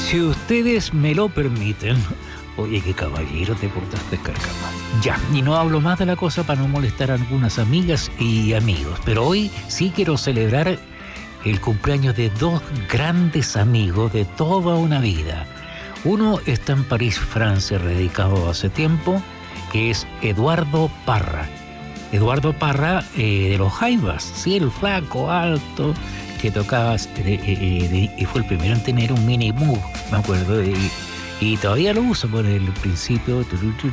Si ustedes me lo permiten... Oye, qué caballero te portaste, Cárcamo. Ya, y no hablo más de la cosa para no molestar a algunas amigas y amigos, pero hoy sí quiero celebrar el cumpleaños de dos grandes amigos de toda una vida. Uno está en París, Francia, radicado hace tiempo, que es Eduardo Parra. Eduardo Parra de los Jaivas, sí, el flaco, alto, que tocaba y fue el primero en tener un mini Moog, me acuerdo, y todavía lo uso por el principio.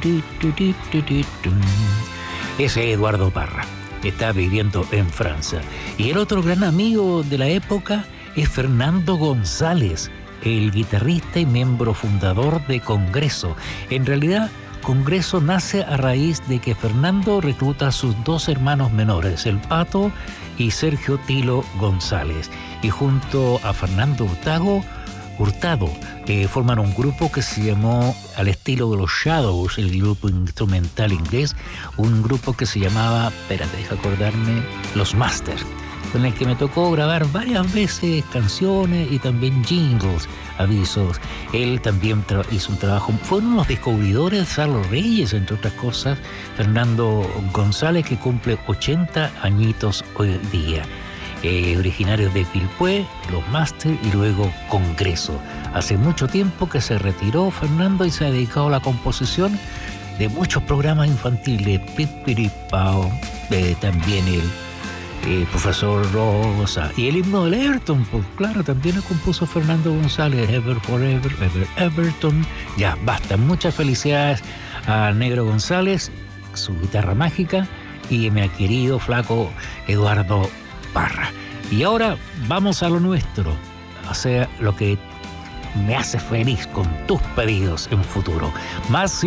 Ese Eduardo Parra está viviendo en Francia. Y el otro gran amigo de la época es Fernando González, el guitarrista y miembro fundador de Congreso. En realidad, Congreso nace a raíz de que Fernando recluta a sus dos hermanos menores, el Pato y Sergio Tilo González. Y junto a Fernando Hurtado, forman un grupo que se llamó, al estilo de los Shadows, el grupo instrumental inglés, un grupo que se llamaba, espérate, deja acordarme, Los Masters, con el que me tocó grabar varias veces canciones y también jingles, avisos. Él también hizo un trabajo, fue uno de los descubridores de Carlos Reyes, entre otras cosas, Fernando González, que cumple 80 añitos hoy día. Originarios de Quilpué, Los Masters y luego Congreso. Hace mucho tiempo que se retiró Fernando y se ha dedicado a la composición de muchos programas infantiles, Pipiripao, también el Profesor Rosa y el himno del Everton, pues claro, también lo compuso Fernando González, Ever Forever, Ever Everton. Ya, basta, muchas felicidades a Negro González, su guitarra mágica, y a mi querido flaco Eduardo Parra. Y ahora vamos a lo nuestro, o sea, lo que me hace feliz con tus pedidos en futuro. Más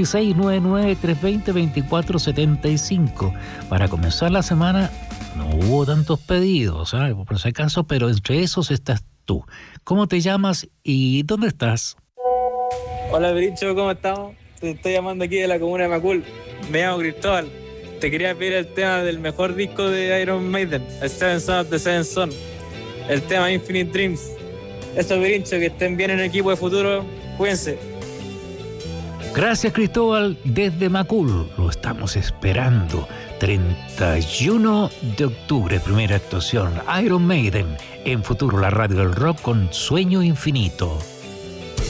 5699-320-2475. Para comenzar la semana no hubo tantos pedidos, ¿sabes? Por si acaso, pero entre esos estás tú. ¿Cómo te llamas y dónde estás? Hola, Brincho, ¿cómo estamos? Te estoy llamando aquí de la comuna de Macul. Me llamo Cristóbal. Te quería pedir el tema del mejor disco de Iron Maiden, el Seven Son of the Seven Son, el tema Infinite Dreams. Eso, Brincho, que estén bien en el equipo de futuro. Cuídense. Gracias, Cristóbal, desde Macul. Lo estamos esperando. 31 de octubre, primera actuación. Iron Maiden en Futuro, la radio del rock con Sueño Infinito.